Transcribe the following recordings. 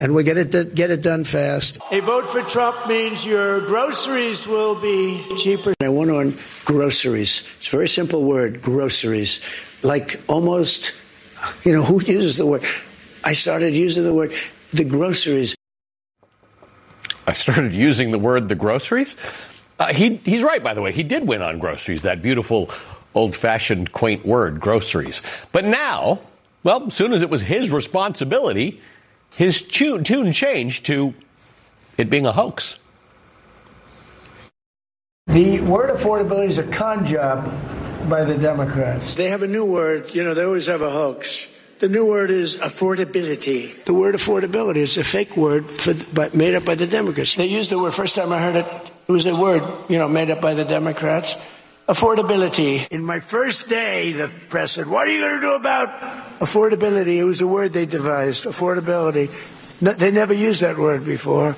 And we'll get it done fast. A vote for Trump means your groceries will be cheaper. I want on groceries. It's a very simple word, groceries. Like almost, who uses the word? I started using the word, the groceries. I started using the word, the groceries? He's right, by the way. He did win on groceries, that beautiful, old-fashioned, quaint word, groceries. But now, well, as soon as it was his responsibility, his tune changed to it being a hoax. The word affordability is a con job by the Democrats. They have a new word. They always have a hoax. The new word is affordability. The word affordability is a fake word made up by the Democrats. They used the word, first time I heard it, it was a word, made up by the Democrats. Affordability. In my first day, the press said, what are you going to do about affordability? It was a word they devised, affordability. They never used that word before.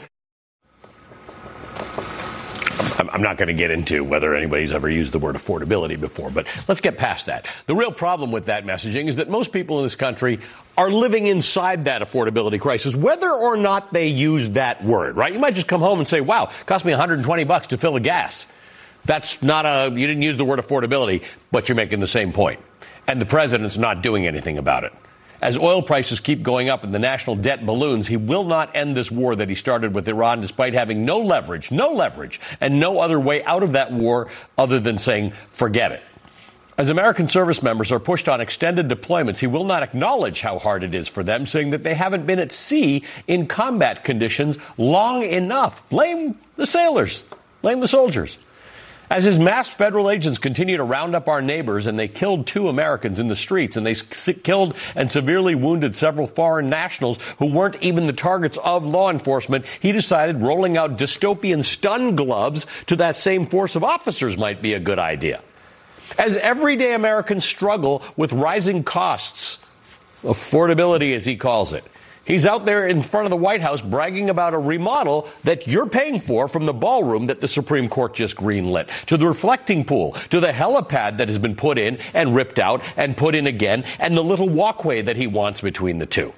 I'm not going to get into whether anybody's ever used the word affordability before, but let's get past that. The real problem with that messaging is that most people in this country are living inside that affordability crisis, whether or not they use that word, right? You might just come home and say, wow, it cost me $120 to fill a gas. That's not you didn't use the word affordability, but you're making the same point. And the president's not doing anything about it. As oil prices keep going up and the national debt balloons, he will not end this war that he started with Iran, despite having no leverage, and no other way out of that war other than saying, forget it. As American service members are pushed on extended deployments, he will not acknowledge how hard it is for them, saying that they haven't been at sea in combat conditions long enough. Blame the sailors. Blame the soldiers. As his masked federal agents continue to round up our neighbors, and they killed 2 Americans in the streets, and they killed and severely wounded several foreign nationals who weren't even the targets of law enforcement, he decided rolling out dystopian stun gloves to that same force of officers might be a good idea. As everyday Americans struggle with rising costs, affordability as he calls it, he's out there in front of the White House bragging about a remodel that you're paying for, from the ballroom that the Supreme Court just greenlit, to the reflecting pool, to the helipad that has been put in and ripped out and put in again, and the little walkway that he wants between the two.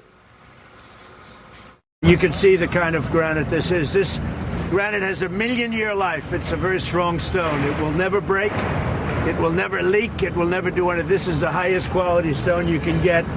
You can see the kind of granite this is. This granite has a 1,000,000-year life. It's a very strong stone. It will never break. It will never leak. It will never do anything. This is the highest quality stone you can get.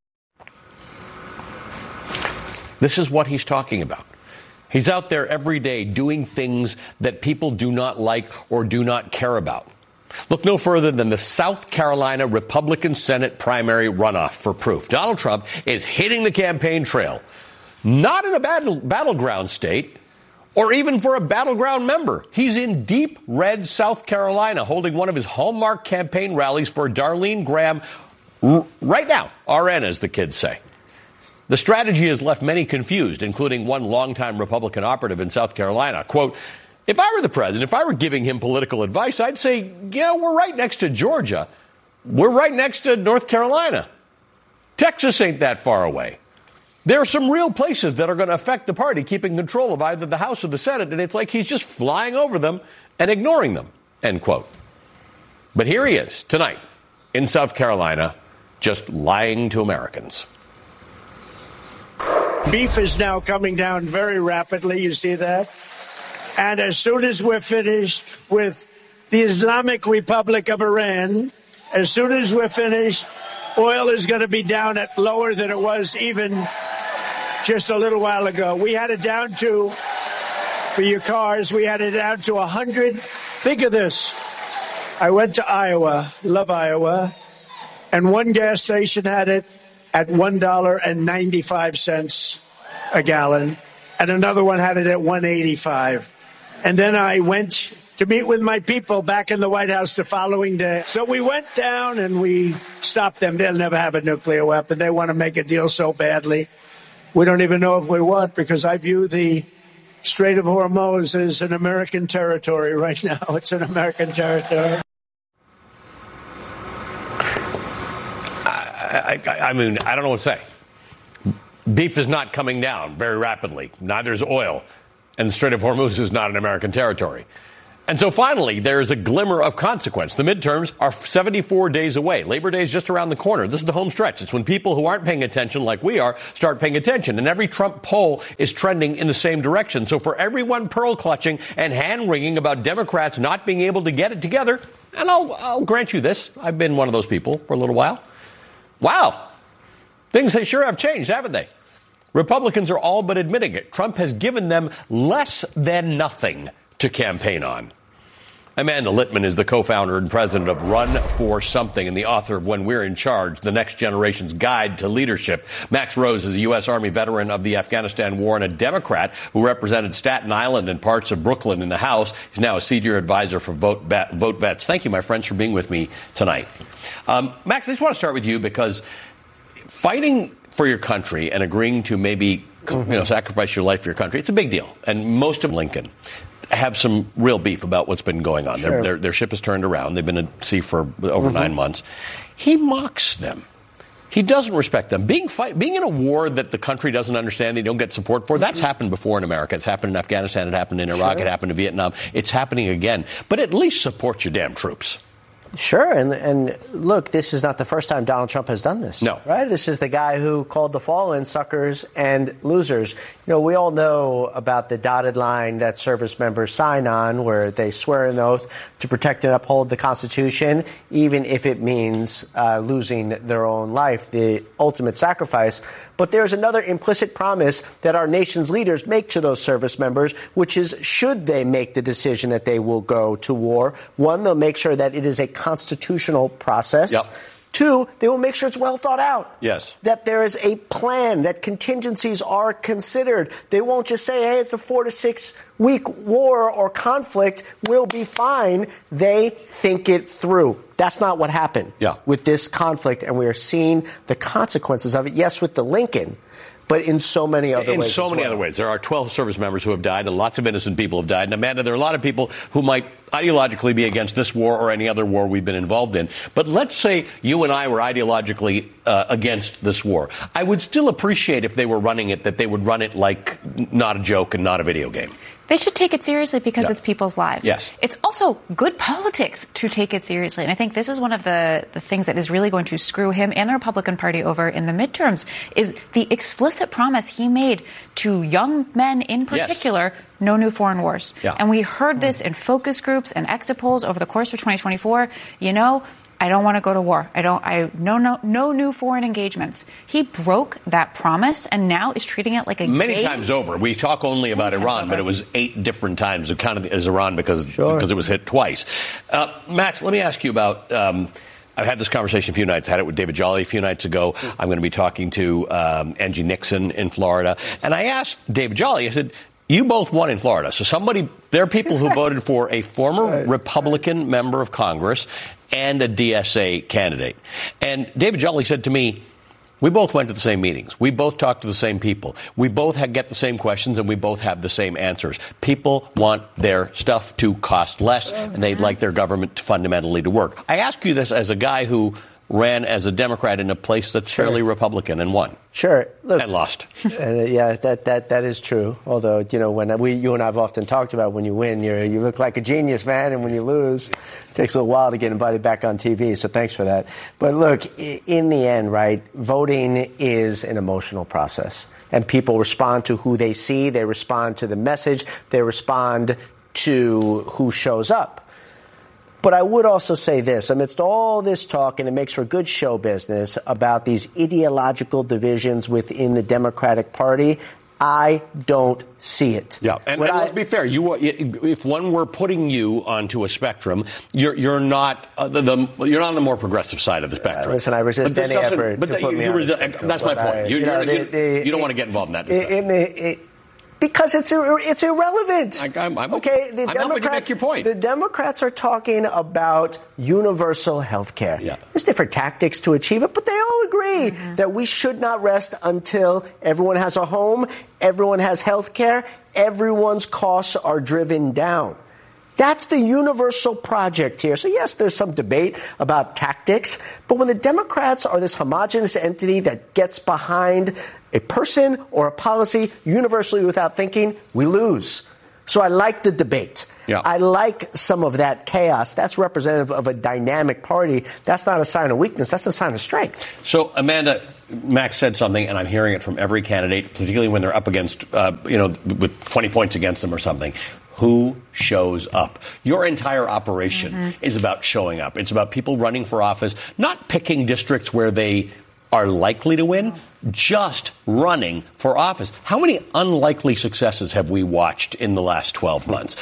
This is what he's talking about. He's out there every day doing things that people do not like or do not care about. Look no further than the South Carolina Republican Senate primary runoff for proof. Donald Trump is hitting the campaign trail, not in a battleground state or even for a battleground member. He's in deep red South Carolina holding one of his hallmark campaign rallies for Darlene Graham right now, RN as the kids say. The strategy has left many confused, including one longtime Republican operative in South Carolina. Quote, if I were the president, if I were giving him political advice, I'd say, we're right next to Georgia. We're right next to North Carolina. Texas ain't that far away. There are some real places that are going to affect the party keeping control of either the House or the Senate, and it's like he's just flying over them and ignoring them, end quote. But here he is, tonight, in South Carolina, just lying to Americans. Beef is now coming down very rapidly. You see that? And as soon as we're finished with the Islamic Republic of Iran, as soon as we're finished, oil is going to be down at lower than it was even just a little while ago. We had it down to, for your cars, we had it down to 100. Think of this. I went to Iowa, love Iowa, and one gas station had it at $1.95 a gallon, and another one had it at $1.85. And then I went to meet with my people back in the White House the following day. So we went down and we stopped them. They'll never have a nuclear weapon. They want to make a deal so badly. We don't even know if we want, because I view the Strait of Hormuz as an American territory right now. It's an American territory. I mean, I don't know what to say. Beef is not coming down very rapidly. Neither is oil. And the Strait of Hormuz is not an American territory. And so finally, there is a glimmer of consequence. The midterms are 74 days away. Labor Day is just around the corner. This is the home stretch. It's when people who aren't paying attention like we are start paying attention. And every Trump poll is trending in the same direction. So for everyone pearl clutching and hand-wringing about Democrats not being able to get it together, and I'll grant you this, I've been one of those people for a little while. Wow. Things they sure have changed, haven't they? Republicans are all but admitting it. Trump has given them less than nothing to campaign on. Amanda Litman is the co-founder and president of Run for Something and the author of When We're in Charge, The Next Generation's Guide to Leadership. Max Rose is a U.S. Army veteran of the Afghanistan War and a Democrat who represented Staten Island and parts of Brooklyn in the House. He's now a senior advisor for Vote Vets. Thank you, my friends, for being with me tonight. Max, I just want to start with you because fighting for your country and agreeing to maybe sacrifice your life for your country, it's a big deal. And most of Lincoln have some real beef about what's been going on. Sure. Their ship has turned around. They've been at sea for over 9 months. He mocks them. He doesn't respect them. Being in a war that the country doesn't understand, they don't get support for, that's happened before in America. It's happened in Afghanistan. It happened in Iraq. Sure. It happened in Vietnam. It's happening again. But at least support your damn troops. Sure. And look, this is not the first time Donald Trump has done this. No. Right? This is the guy who called the fallen suckers and losers. We all know about the dotted line that service members sign on where they swear an oath to protect and uphold the Constitution, even if it means losing their own life, the ultimate sacrifice. But there's another implicit promise that our nation's leaders make to those service members, which is should they make the decision that they will go to war, one, they'll make sure that it is a constitutional process. Yep. Two, they will make sure it's well thought out. Yes. That there is a plan, that contingencies are considered. They won't just say, hey, it's a 4 to 6 week war or conflict. We'll be fine. They think it through. That's not what happened with this conflict. And we are seeing the consequences of it. Yes, with the Lincoln, but in so many other ways. In so many other ways. There are 12 service members who have died, and lots of innocent people have died. And, Amanda, there are a lot of people who might ideologically be against this war or any other war we've been involved in. But let's say you and I were ideologically against this war. I would still appreciate if they were running it, that they would run it like not a joke and not a video game. They should take it seriously because it's people's lives. Yes. It's also good politics to take it seriously. And I think this is one of the things that is really going to screw him and the Republican Party over in the midterms is the explicit promise he made to young men in particular, no new foreign wars. Yeah. And we heard this in focus groups and exit polls over the course of 2024. I don't want to go to war. No new foreign engagements. He broke that promise and now is treating it like a many game. times over. We talk only about Iran, but it was 8 different times. It counted as Iran because it was hit twice. Max, let me ask you about. I've had this conversation a few nights. I had it with David Jolly a few nights ago. I'm going to be talking to Angie Nixon in Florida, and I asked David Jolly. I said, you both won in Florida. So there are people who voted for a former Republican member of Congress and a DSA candidate. And David Jolly said to me, we both went to the same meetings. We both talked to the same people. We both get the same questions, and we both have the same answers. People want their stuff to cost less, and they'd like their government fundamentally to work. I ask you this as a guy who ran as a Democrat in a place that's fairly Republican and won. Sure. Look, and lost. That is true. Although, when you and I have often talked about when you win, you look like a genius, man, and when you lose, it takes a little while to get invited back on TV. So thanks for that. But look, in the end, right, voting is an emotional process. And people respond to who they see. They respond to the message. They respond to who shows up. But I would also say this, amidst all this talk, and it makes for good show business, about these ideological divisions within the Democratic Party, I don't see it. Yeah, and let's be fair. If one were putting you onto a spectrum, you're not on the more progressive side of the spectrum. Listen, I resist any effort to put me on the spectrum. That's my point. You don't want to get involved in that discussion. Because it's irrelevant. I'm okay. I'm helping you make your point. The Democrats are talking about universal health care. Yeah. There's different tactics to achieve it, but they all agree that we should not rest until everyone has a home, everyone has health care, everyone's costs are driven down. That's the universal project here. So, yes, there's some debate about tactics, but when the Democrats are this homogenous entity that gets behind a person or a policy universally without thinking, we lose. So I like the debate. Yeah. I like some of that chaos. That's representative of a dynamic party. That's not a sign of weakness. That's a sign of strength. So, Amanda, Max said something, and I'm hearing it from every candidate, particularly when they're up against, with 20 points against them or something. Who shows up? Your entire operation is about showing up. It's about people running for office, not picking districts where they are likely to win, just running for office. How many unlikely successes have we watched in the last 12 months?